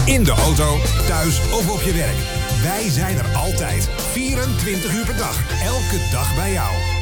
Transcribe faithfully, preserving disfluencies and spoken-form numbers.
In de auto, thuis of op je werk. Wij zijn er altijd. vierentwintig uur per dag. Elke dag bij jou.